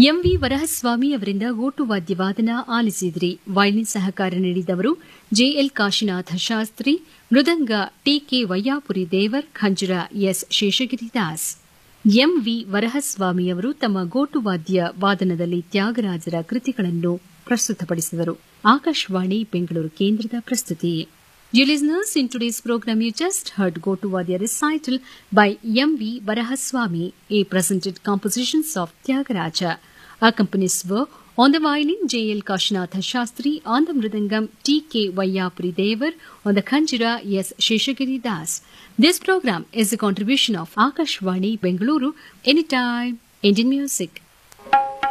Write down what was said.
MV Varahaswamy ಅವರಿಂದ ಗೋಟು ವಾದ್ಯವಾದನ ಆಲಿಸಿದ್ರಿ. Violin ಸಹಕಾರ ನೀಡಿದವರು ಜೆಎಲ್ ಕಾಶಿನಾಥ ಶಾಸ್ತ್ರಿ, ಮೃದಂಗ ಟಿಕೆ ವಯ್ಯಾಪುರಿ ದೇವರ್, ಖಂಜರ ಎಸ್ ಶೇಷಗಿರಿದಾಸ್. ಎಂವಿ ವರಹಸ್ವಾಮಿಯವರು ತಮ್ಮ ಗೋಟು ವಾದ್ಯ ವಾದನದಲ್ಲಿ ತ್ಯಾಗರಾಜರ ಕೃತಿಗಳನ್ನು ಪ್ರಸ್ತುತಪಡಿಸಿದರು. ಆಕಾಶವಾಣಿ ಬೆಂಗಳೂರು ಕೇಂದ್ರದ ಪ್ರಸ್ತುತಿ. Dear listeners, in today's program you just heard Gotu Vadya recital by M.V. Varahaswamy, a presented compositions of Tyagaraja. Accompanies were on the violin J.L. Kashinatha Shastri, on the mridangam T.K. Vayyapuri Devar, on the khanjira S. Sheshagiri Das. This program is a contribution of Akashvani Bengaluru, Anytime Indian Music.